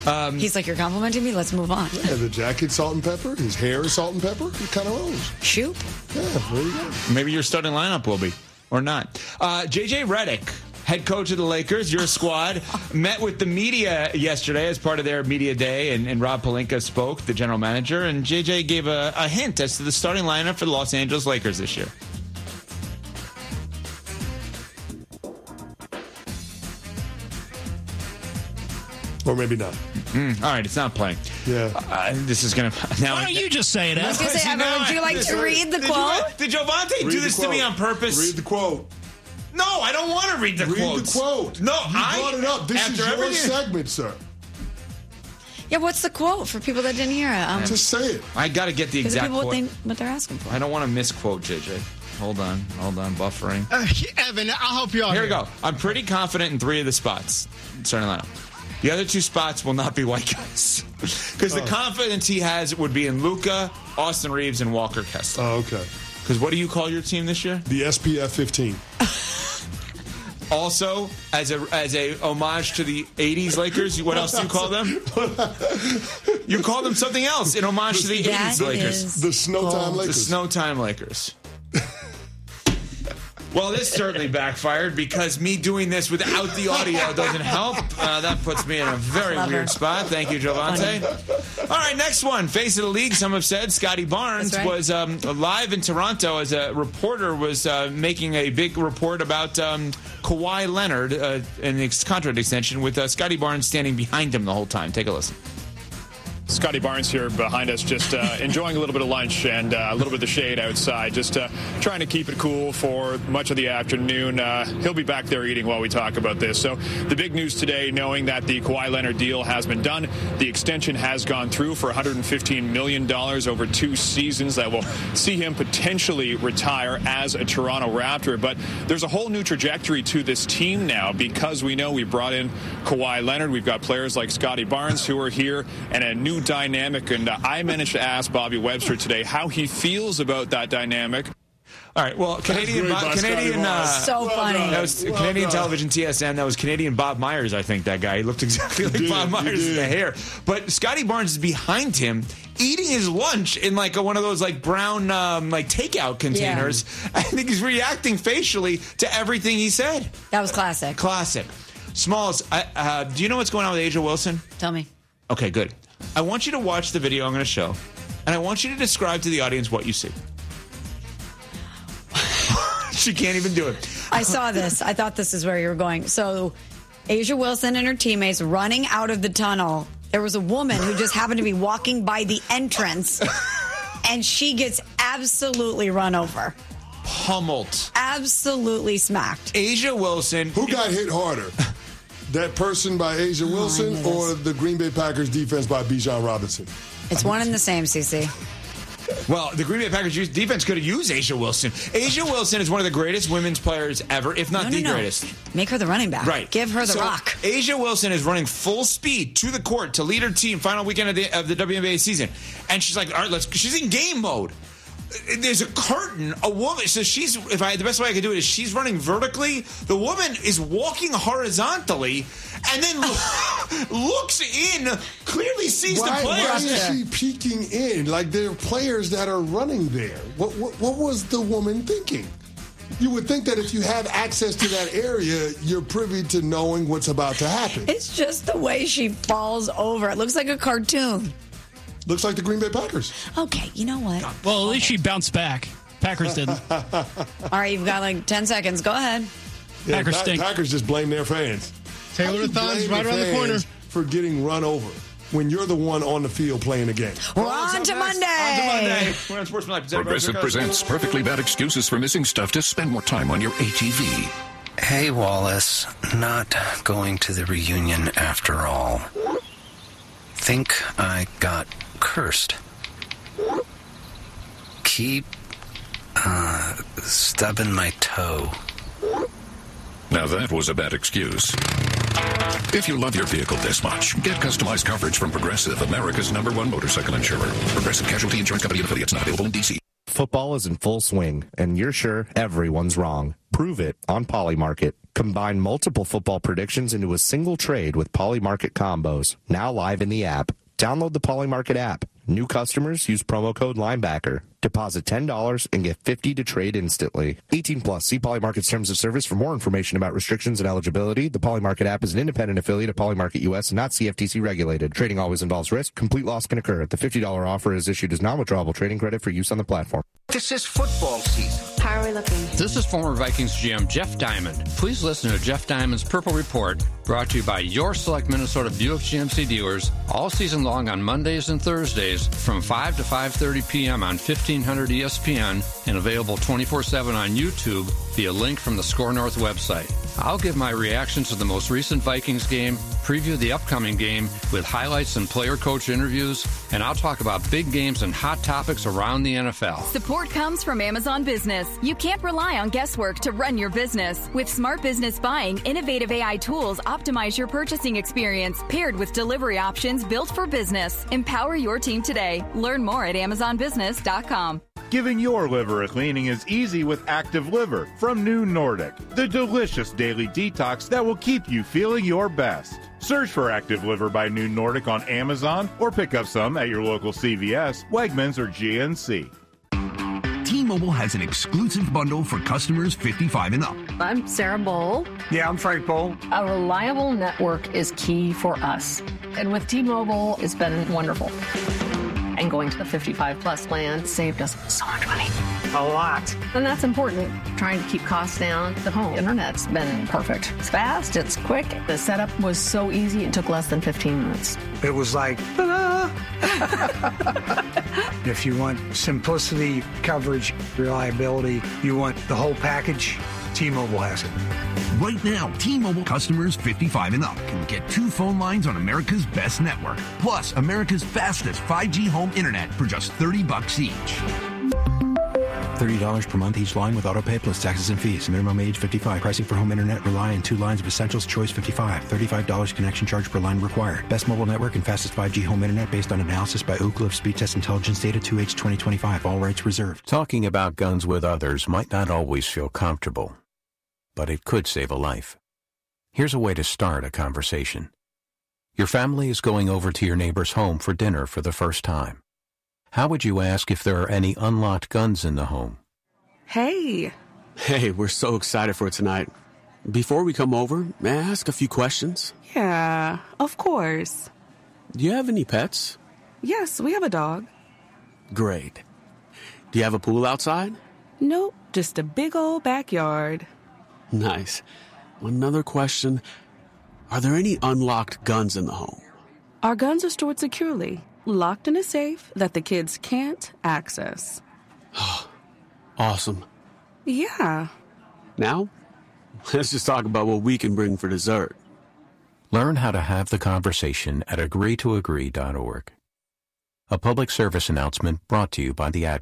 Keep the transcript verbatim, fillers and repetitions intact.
Um, He's like, you're complimenting me? Let's move on. Yeah, the jacket's salt and pepper. His hair is salt and pepper. He kind of rolls. Shoot. Yeah, there you go. Maybe your starting lineup will be, or not. Uh, J J Redick, head coach of the Lakers, your squad, met with the media yesterday as part of their media day, and, and Rob Pelinka spoke, the general manager, and J J gave a, a hint as to the starting lineup for the Los Angeles Lakers this year. Or maybe not. Mm, all right, it's not playing. Yeah. Uh, this is going to... now. Why don't you just say it? I was going to say, Evan, would you like to read the did quote? You, did Jovante do this to me on purpose? Read the quote. No, I don't want to read the read quote. Read the quote. No, you I... brought it up. This after is your everything- segment, sir. Yeah, what's the quote for people that didn't hear it? Um, Just say it. I got to get the Because the exact people quote. think what they're asking for. I don't want to misquote J J. Hold on. Hold on. Buffering. Uh, Evan, I'll help you out. Here we go. I'm pretty confident in three of the spots. Starting lineup. The other two spots will not be white guys. Because the Oh. confidence he has would be in Luka, Austin Reeves, and Walker Kessler. Oh, okay. Because what do you call your team this year? The S P F fifteen. Also, as a as a homage to the eighties Lakers, what else do you call them? You call them something else in homage to the That eighties Lakers. is The Snowtime gold. Lakers. The Snowtime Lakers. Well, this certainly backfired because me doing this without the audio doesn't help. Uh, that puts me in a very Clever. weird spot. Thank you, Jovante. All right, next one. Face of the league, some have said. Scotty Barnes That's right. was um, live in Toronto as a reporter was uh, making a big report about um, Kawhi Leonard uh, and the contract extension with uh, Scotty Barnes standing behind him the whole time. Take a listen. Scotty Barnes here behind us, just uh, enjoying a little bit of lunch and uh, a little bit of the shade outside, just uh, trying to keep it cool for much of the afternoon. Uh, he'll be back there eating while we talk about this. So the big news today, knowing that the Kawhi Leonard deal has been done, the extension has gone through for one hundred fifteen million dollars over two seasons that will see him potentially retire as a Toronto Raptor. But there's a whole new trajectory to this team now because we know we brought in Kawhi Leonard. We've got players like Scotty Barnes who are here and a new dynamic, and uh, I managed to ask Bobby Webster today how he feels about that dynamic. All right, well, Canadian, great by Bob, Canadian, Scotty uh, Barnes. So Well funny. done. that was Well Canadian done. television T S N. That was Canadian Bob Myers, I think, that guy. He looked exactly like did, Bob he Myers in the did. hair. But Scotty Barnes is behind him, eating his lunch in like a, one of those like brown um, like takeout containers. I think he's reacting facially to everything he said. That was classic. Classic. Smalls, I, uh, do you know what's going on with Asia Wilson? Tell me. Okay, good. I want you to watch the video I'm going to show, and I want you to describe to the audience what you see. She can't even do it. I saw this. I thought this is where you were going. So, Asia Wilson and her teammates running out of the tunnel. There was a woman who just happened to be walking by the entrance, and she gets absolutely run over. Pummeled. Absolutely smacked. Asia Wilson. Who got hit harder? That person by Asia Wilson knew or the Green Bay Packers defense by Bijan Robinson? It's one and the same, Cece. Well, the Green Bay Packers use- defense could have used Asia Wilson. Asia Wilson is one of the greatest women's players ever, if not No, no, the no. greatest. Make her the running back. Right. Give her the So, rock. Asia Wilson is running full speed to the court to lead her team final weekend of the, of the W N B A season. And she's like, all right, let's, she's in game mode. There's a curtain, a woman. So she's, if I, the best way I can do it is she's running vertically. The woman is walking horizontally and then look, looks in, clearly sees Why, the why players. is she peeking in? Like, there are players that are running there. What, what, what was the woman thinking? You would think that if you have access to that area, you're privy to knowing what's about to happen. It's just the way she falls over. It looks like a cartoon. Looks like the Green Bay Packers. Okay, you know what? Well, at least she bounced back. Packers didn't. All right, you've got like ten seconds. Go ahead. Yeah, Packers Pa- stink. Packers just blame their fans. Taylor How do you Thon's blame right around the corner. fans for getting run over when you're the one on the field playing the game? We're Well, on it's to up next. Monday. On to Monday. We're on Sportsmanlike. Progressive presents Perfectly Bad Excuses for Missing Stuff to Spend More Time on Your A T V. Hey, Wallace. Not going to the reunion after all. Think I got cursed. Keep, uh, stubbing my toe. Now that was a bad excuse. If you love your vehicle this much, get customized coverage from Progressive, America's number one motorcycle insurer. Progressive Casualty Insurance Company and affiliates, not available in D C. Football is in full swing, and you're sure everyone's wrong. Prove it on Polymarket. Combine multiple football predictions into a single trade with Polymarket combos, now live in the app. Download the Polymarket app. New customers use promo code Linebacker. Deposit ten dollars and get fifty dollars to trade instantly. eighteen plus. See Polymarket's terms of service for more information about restrictions and eligibility. The Polymarket app is an independent affiliate of Polymarket U S and not C F T C regulated. Trading always involves risk. Complete loss can occur. The fifty dollars offer is issued as non-withdrawable trading credit for use on the platform. This is football season. How are we looking? This is former Vikings G M Jeff Diamond. Please listen to Jeff Diamond's Purple Report, brought to you by your select Minnesota Buick G M C dealers, all season long on Mondays and Thursdays from five to five thirty p.m. on fifteen hundred E S P N and available twenty-four seven on YouTube via link from the Score North website. I'll give my reaction to the most recent Vikings game, preview the upcoming game with highlights and player-coach interviews, and I'll talk about big games and hot topics around the N F L. Support comes from Amazon Business. You can't rely on guesswork to run your business. With Smart Business Buying, innovative A I tools optimize your purchasing experience, paired with delivery options built for business. Empower your team today. Learn more at amazon business dot com. Giving your liver a cleaning is easy with Active Liver from New Nordic, the delicious daily detox that will keep you feeling your best. Search for Active Liver by New Nordic on Amazon or pick up some at your local C V S, Wegmans, or G N C. T-Mobile has an exclusive bundle for customers fifty-five and up. I'm Sarah Bowl. Yeah, I'm Frank Bowl. A reliable network is key for us. And with T-Mobile, it's been wonderful. And going to the fifty-five plus plan saved us so much money. A lot. And that's important. Trying to keep costs down. The home internet's been perfect. It's fast, it's quick. The setup was so easy, it took less than fifteen minutes. It was like, ta-da! If you want simplicity, coverage, reliability, you want the whole package, T-Mobile has it. Right now, T-Mobile customers fifty-five and up can get two phone lines on America's best network, plus America's fastest five G home internet for just thirty bucks each. thirty dollars per month each line with autopay plus taxes and fees. Minimum age fifty-five. Pricing for home internet rely on two lines of Essentials Choice fifty-five. thirty-five dollars connection charge per line required. Best mobile network and fastest five G home internet based on analysis by Ookla of Speed Test Intelligence Data two H twenty twenty-five. All rights reserved. Talking about guns with others might not always feel comfortable, but it could save a life. Here's a way to start a conversation. Your family is going over to your neighbor's home for dinner for the first time. How would you ask if there are any unlocked guns in the home? Hey. Hey, we're so excited for tonight. Before we come over, may I ask a few questions? Yeah, of course. Do you have any pets? Yes, we have a dog. Great. Do you have a pool outside? Nope, just a big old backyard. Nice. Another question. Are there any unlocked guns in the home? Our guns are stored securely, locked in a safe that the kids can't access. Awesome. Yeah. Now, let's just talk about what we can bring for dessert. Learn how to have the conversation at agree to agree dot org. A public service announcement brought to you by the Ad